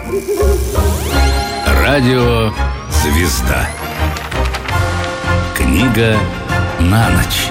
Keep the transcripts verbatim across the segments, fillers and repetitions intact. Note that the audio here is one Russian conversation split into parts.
Радио «Звезда». Книга на ночь.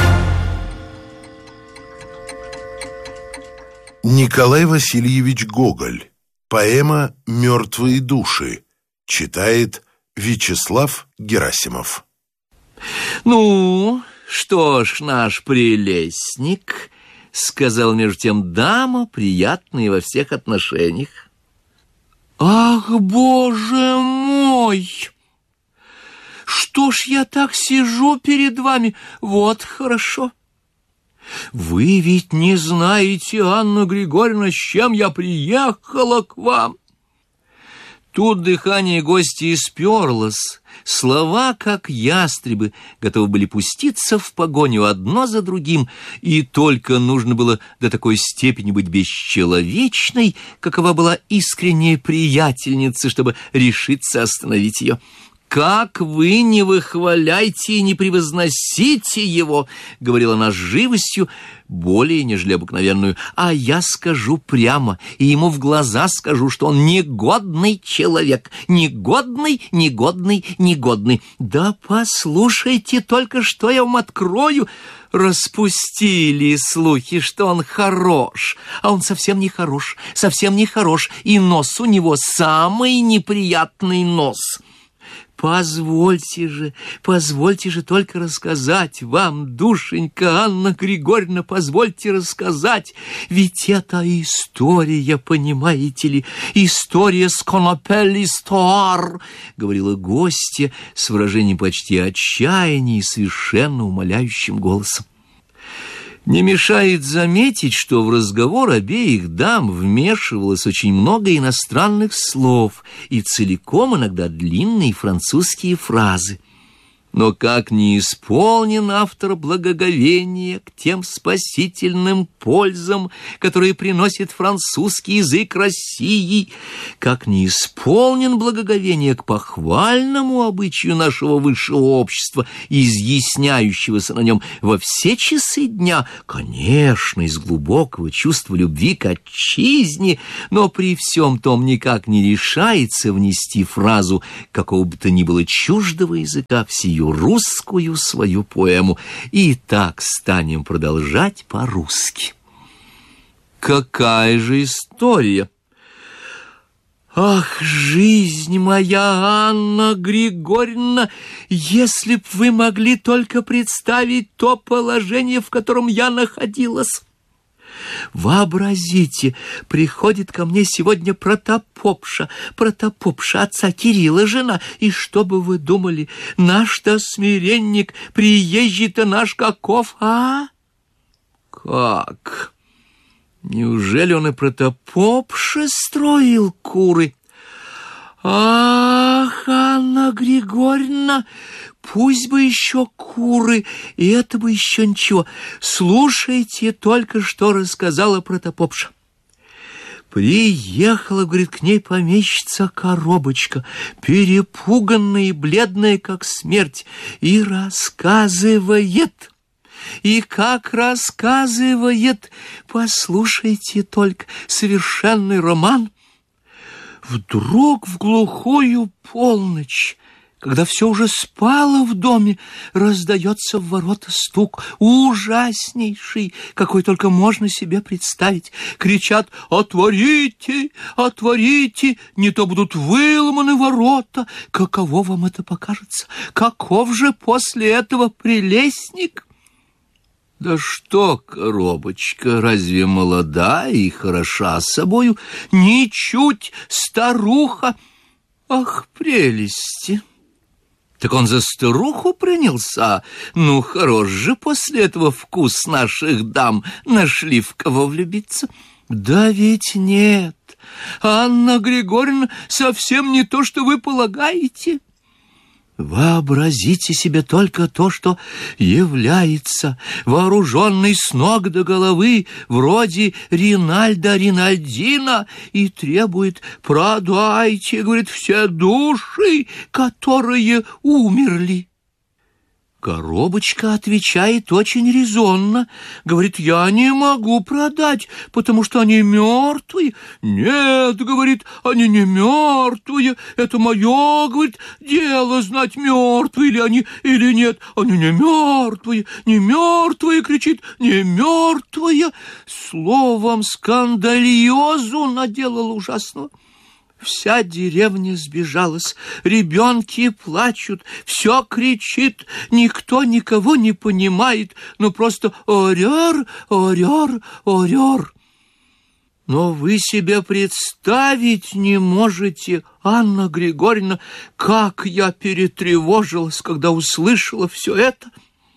Николай Васильевич Гоголь. Поэма «Мертвые души». Читает Вячеслав Герасимов. «Ну, что ж, наш прелестник», — сказал между тем дама, приятная во всех отношениях. «Ах, боже мой! Что ж я так сижу перед вами? Вот хорошо. Вы ведь не знаете, Анна Григорьевна, с чем я приехала к вам». Тут дыхание гостя исперлось, слова, как ястребы, готовы были пуститься в погоню одно за другим, и только нужно было до такой степени быть бесчеловечной, какова была искренняя приятельница, чтобы решиться остановить ее. «Как вы не выхваляйте и не превозносите его!» — говорила она с живостью, более, нежели обыкновенную. «А я скажу прямо, и ему в глаза скажу, что он негодный человек. Негодный, негодный, негодный. Да послушайте только, что я вам открою. Распустили слухи, что он хорош, а он совсем не хорош, совсем не хорош, и нос у него самый неприятный нос». Позвольте же, позвольте же только рассказать вам, душенька Анна Григорьевна, позвольте рассказать, ведь это история, понимаете ли, история с конопель истуар, говорила гостья с выражением почти отчаяния и совершенно умоляющим голосом. Не мешает заметить, что в разговор обеих дам вмешивалось очень много иностранных слов и целиком иногда длинные французские фразы. Но как не исполнен автор благоговения к тем спасительным пользам, которые приносит французский язык России, как не исполнен благоговения к похвальному обычаю нашего высшего общества, изъясняющегося на нем во все часы дня, конечно, из глубокого чувства любви к отчизне, но при всем том никак не решается внести фразу какого бы то ни было чуждого языка в сию русскую свою поэму. И так станем продолжать по-русски. Какая же история! Ах, жизнь моя, Анна Григорьевна, если б вы могли только представить то положение, в котором я находилась. Вообразите, приходит ко мне сегодня протопопша, протопопша отца Кирилла жена, и что бы вы думали, наш-то смиренник, приезжий-то наш каков, а? Как? Неужели он и протопопше строил куры? Ах, Анна Григорьевна, пусть бы еще куры, и это бы еще ничего. Слушайте только, что рассказала протопопша. Приехала, говорит, к ней помещица Коробочка, перепуганная и бледная, как смерть, и рассказывает... И как рассказывает, послушайте только, совершенный роман. Вдруг в глухую полночь, когда все уже спало в доме, раздается в ворота стук, ужаснейший, какой только можно себе представить. Кричат: «Отворите, отворите, не то будут выломаны ворота». Каково вам это покажется? Каков же после этого прелестник? Да что, Коробочка, разве молода и хороша собою? Ничуть, старуха. Ах, прелести! Так он за старуху принялся? Ну, хорош же после этого вкус наших дам, нашли в кого влюбиться. Да ведь нет, Анна Григорьевна, совсем не то, что вы полагаете. Вообразите себе только то, что является вооруженный с ног до головы, вроде Ринальда Ринальдина, и требует: «Продайте, — говорит, — все души, которые умерли». Коробочка отвечает очень резонно. Говорит, я не могу продать, потому что они мертвые. Нет, говорит, они не мертвые. Это мое, говорит, дело знать, мертвые ли они или нет. Они не мертвые, не мертвые, кричит, не мертвые. Словом, скандалиозу наделала ужасного. Вся деревня сбежалась, ребенки плачут, все кричит, никто никого не понимает, ну просто орёр, орёр, орёр. Но вы себе представить не можете, Анна Григорьевна, как я перетревожилась, когда услышала все это.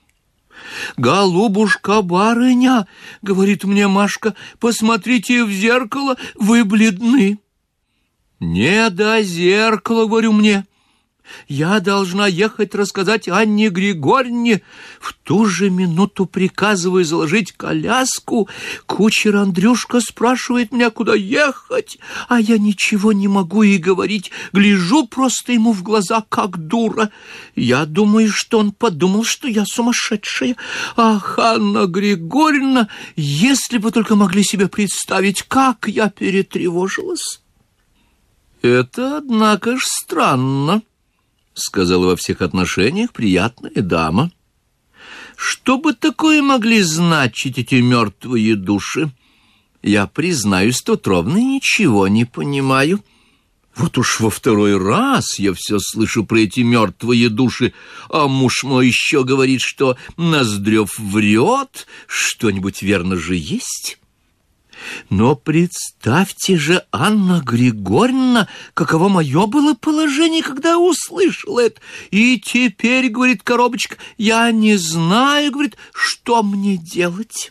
«Голубушка-барыня, — говорит мне Машка, — посмотрите в зеркало, вы бледны». «Не до зеркала, — говорю, — мне. Я должна ехать рассказать Анне Григорьевне. В ту же минуту приказываю заложить коляску. Кучер Андрюшка спрашивает меня, куда ехать, а я ничего не могу и говорить. Гляжу просто ему в глаза, как дура. Я думаю, что он подумал, что я сумасшедшая. Ах, Анна Григорьевна, если бы только могли себе представить, как я перетревожилась». «Это, однако ж, странно», — сказала во всех отношениях приятная дама. «Что бы такое могли значить эти мертвые души? Я, признаюсь, тут ровно ничего не понимаю. Вот уж во второй раз я все слышу про эти мертвые души, а муж мой еще говорит, что Ноздрев врет, что-нибудь верно же есть». Но представьте же, Анна Григорьевна, каково мое было положение, когда услышала это. И теперь, говорит коробочка, я не знаю, говорит, что мне делать.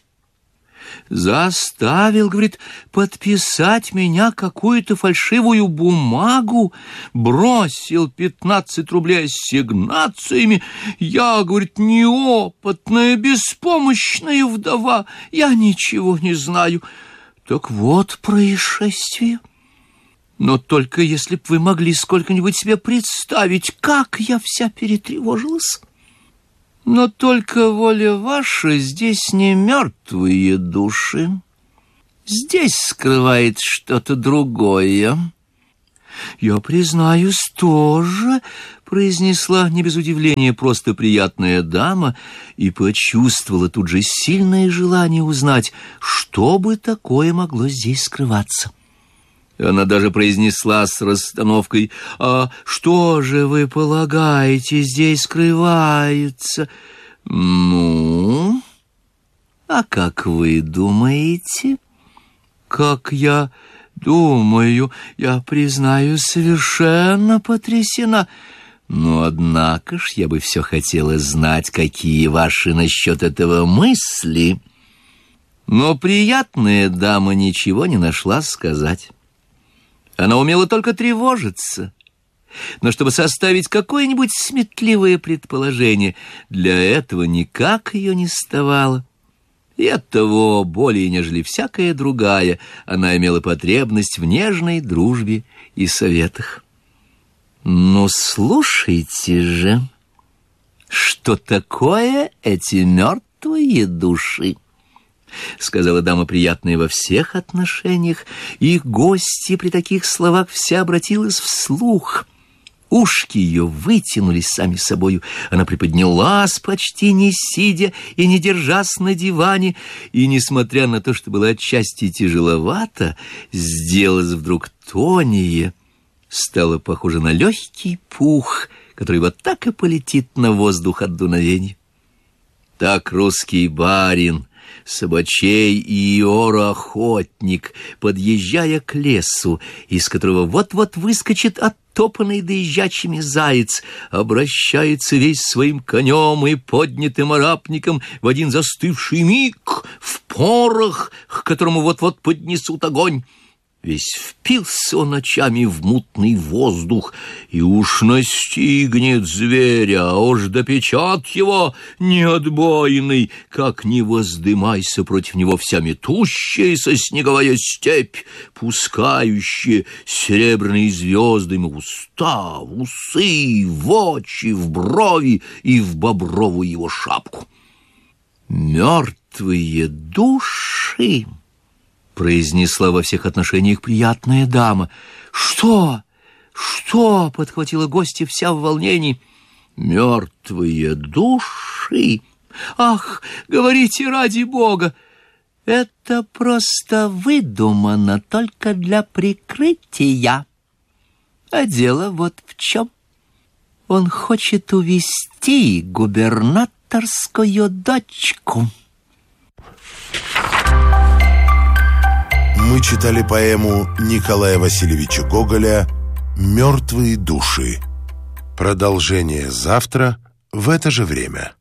Заставил, говорит, подписать меня какую-то фальшивую бумагу, бросил пятнадцать рублей ассигнациями. Я, говорит, неопытная, беспомощная вдова, я ничего не знаю. Так вот происшествие. Но только если б вы могли сколько-нибудь себе представить, как я вся перетревожилась. Но только воля ваша, здесь не мертвые души. Здесь скрывает что-то другое. Я, признаюсь, тоже, произнесла не без удивления просто приятная дама и почувствовала тут же сильное желание узнать, что бы такое могло здесь скрываться. Она даже произнесла с расстановкой: «А что же вы полагаете, здесь скрывается?» «Ну, а как вы думаете?» «Как я думаю, я, признаю, совершенно потрясена. Но, однако ж, я бы все хотела знать, какие ваши насчет этого мысли». Но приятная дама ничего не нашла сказать. Она умела только тревожиться. Но чтобы составить какое-нибудь сметливое предположение, для этого никак ее не ставало. И оттого, более нежели всякая другая, она имела потребность в нежной дружбе и советах. «Ну, слушайте же, что такое эти мертвые души?» — сказала дама приятная во всех отношениях, и гостья при таких словах вся обратилась вслух. Ушки ее вытянулись сами собою, она приподнялась, почти не сидя и не держась на диване, и, несмотря на то, что было отчасти тяжеловато, сделалась вдруг тонее, стала похожа на легкий пух, который вот так и полетит на воздух от дуновения. Так русский барин, собачей и иора-охотник, подъезжая к лесу, из которого вот-вот выскочит оттопанный доезжачими заяц, обращается весь своим конем и поднятым арапником в один застывший миг в порох, к которому вот-вот поднесут огонь. Весь впился он очами в мутный воздух, и уж настигнет зверя, а уж допечат его неотбойный, как не воздымайся против него вся метущаяся снеговая степь, пускающая серебряные звезды ему в уста, в усы, в очи, в брови и в бобровую его шапку. «Мертвые души!» — произнесла во всех отношениях приятная дама. «Что? Что?» — подхватила гостья вся в волнении. «Мертвые души? Ах, говорите ради Бога! Это просто выдумано только для прикрытия. А дело вот в чем. Он хочет увести губернаторскую дочку». Мы читали поэму Николая Васильевича Гоголя «Мертвые души». Продолжение завтра в это же время.